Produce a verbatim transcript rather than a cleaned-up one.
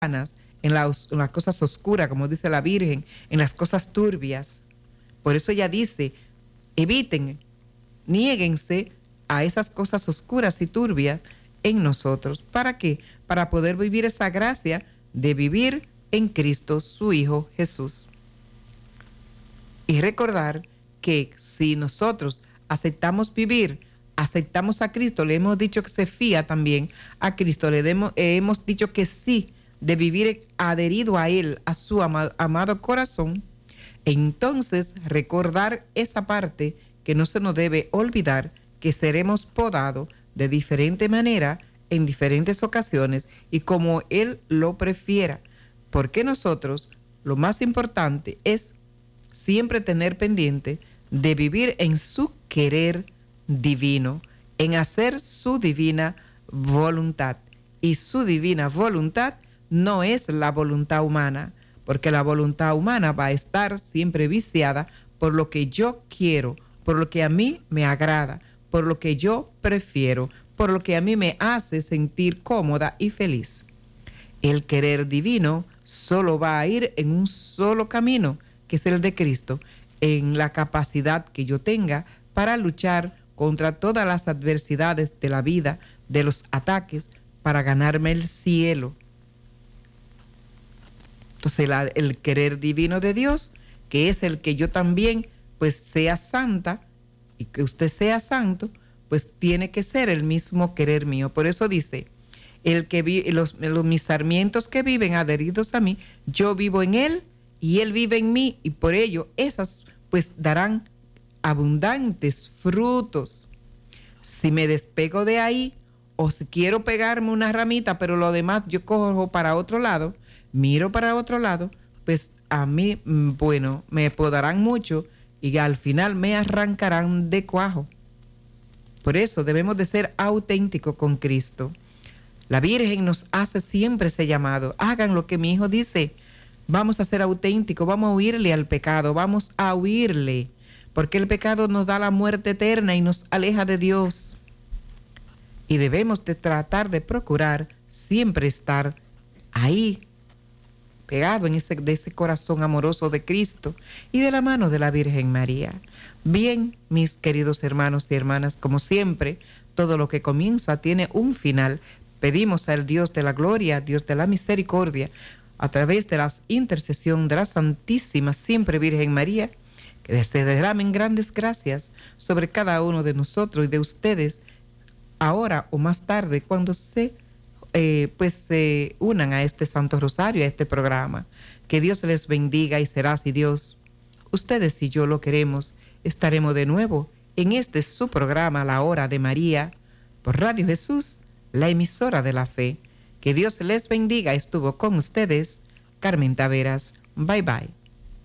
en, la, en las cosas oscuras, como dice la Virgen, en las cosas turbias. Por eso ella dice, eviten, niéguense a esas cosas oscuras y turbias en nosotros. ¿Para qué? Para poder vivir esa gracia de vivir en Cristo, su Hijo Jesús. Y recordar que si nosotros aceptamos vivir, aceptamos a Cristo, le hemos dicho que se fía también a Cristo, le demos, eh, hemos dicho que sí, de vivir adherido a Él, a su ama, amado corazón, entonces recordar esa parte que no se nos debe olvidar, que seremos podados de diferente manera, en diferentes ocasiones y como Él lo prefiera, porque nosotros lo más importante es siempre tener pendiente de vivir en su querer divino, en hacer su divina voluntad. Y su divina voluntad no es la voluntad humana, porque la voluntad humana va a estar siempre viciada por lo que yo quiero, por lo que a mí me agrada, por lo que yo prefiero, por lo que a mí me hace sentir cómoda y feliz. El querer divino solo va a ir en un solo camino, que es el de Cristo, en la capacidad que yo tenga para luchar contra todas las adversidades de la vida, de los ataques, para ganarme el cielo. Entonces la, el querer divino de Dios, que es el que yo también pues sea santa y que usted sea santo, pues tiene que ser el mismo querer mío. Por eso dice, el que vi, los, los mis sarmientos que viven adheridos a mí, yo vivo en él y él vive en mí, y por ello esas pues darán abundantes frutos. Si me despego de ahí, o si quiero pegarme una ramita, pero lo demás yo cojo para otro lado, miro para otro lado, pues a mí, bueno, me podarán mucho y al final me arrancarán de cuajo. Por eso debemos de ser auténticos con Cristo. La Virgen nos hace siempre ese llamado. Hagan lo que mi hijo dice. Vamos a ser auténticos, vamos a huirle al pecado, vamos a huirle, porque el pecado nos da la muerte eterna y nos aleja de Dios. Y debemos de tratar de procurar siempre estar ahí, pegado en ese, de ese corazón amoroso de Cristo y de la mano de la Virgen María. Bien, mis queridos hermanos y hermanas, como siempre, todo lo que comienza tiene un final. Pedimos al Dios de la gloria, Dios de la misericordia, a través de la intercesión de la Santísima Siempre Virgen María, que se derramen grandes gracias sobre cada uno de nosotros y de ustedes, ahora o más tarde, cuando se eh, pues se unan a este Santo Rosario, a este programa. Que Dios les bendiga, y será así Dios. Ustedes y yo lo queremos, estaremos de nuevo en este su programa, La Hora de María, por Radio Jesús, la emisora de la fe. Que Dios les bendiga. Estuvo con ustedes Carmen Taveras. Bye bye.